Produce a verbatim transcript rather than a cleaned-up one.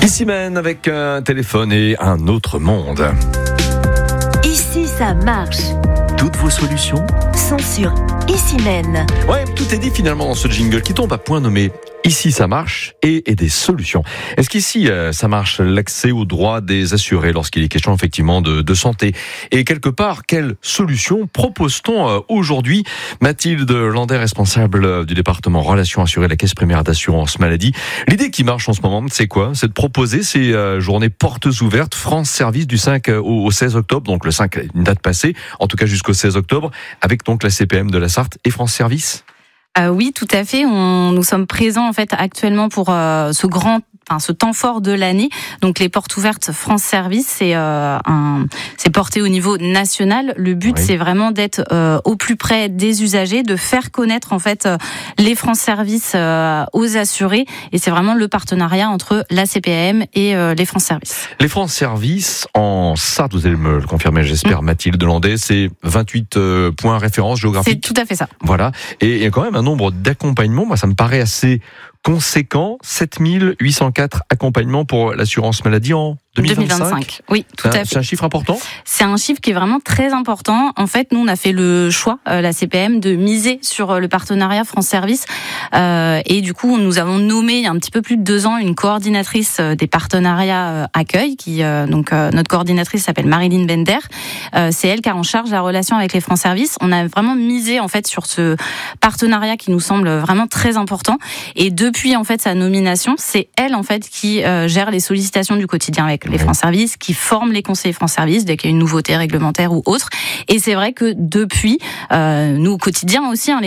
Issimène avec un téléphone et un autre monde. Ici, ça marche. Toutes vos solutions sont sur Issimène. Ouais, tout est dit finalement dans ce jingle qui tombe à point nommé Ici ça marche et, et des solutions. Est-ce qu'ici euh, ça marche l'accès aux droits des assurés lorsqu'il est question effectivement de, de santé? Et quelque part, quelles solutions propose-t-on euh, aujourd'hui? Mathilde Landais, responsable du département Relations assurées de la Caisse primaire d'assurance maladie. L'idée qui marche en ce moment, c'est quoi? C'est de proposer ces euh, journées portes ouvertes France Service du cinq au, au seize octobre, donc le cinq, une date passée, en tout cas jusqu'au seize octobre, avec donc la C P M de la Sarthe et France Service. Euh, oui, tout à fait. On, nous sommes présents en fait actuellement pour euh, ce grand, enfin ce temps fort de l'année. Donc les portes ouvertes France Service, c'est euh, un, c'est porté au niveau national. Le but, oui. c'est vraiment d'être euh, au plus près des usagers, de faire connaître en fait euh, les France Service euh, aux assurés. Et c'est vraiment le partenariat entre la C P M et euh, les France Service. Les France Service en Sarthe, vous allez me le confirmer, j'espère, mmh. Mathilde Landais, c'est vingt-huit euh, points référence géographique. C'est tout à fait ça. Voilà. Et il y a quand même un nombre d'accompagnements. Moi, ça me paraît assez conséquent. sept mille huit cent quatre accompagnements pour l'assurance maladie en deux mille vingt-cinq. deux mille vingt-cinq. Oui, tout à fait. C'est un chiffre important? C'est un chiffre qui est vraiment très important. En fait, nous, on a fait le choix, euh, la C P M, de miser sur le partenariat France Service. Euh, et du coup, nous avons nommé, il y a un petit peu plus de deux ans, une coordinatrice des partenariats euh, accueil, qui, euh, donc, euh, notre coordinatrice s'appelle Marilyn Bender. Euh, c'est elle qui a en charge la relation avec les France Service. On a vraiment misé, en fait, sur ce partenariat qui nous semble vraiment très important. Et depuis, en fait, sa nomination, c'est elle, en fait, qui euh, gère les sollicitations du quotidien avec les France Service, qui forment les conseillers France Service dès qu'il y a une nouveauté réglementaire ou autre. Et c'est vrai que depuis, euh, nous au quotidien aussi, hein, les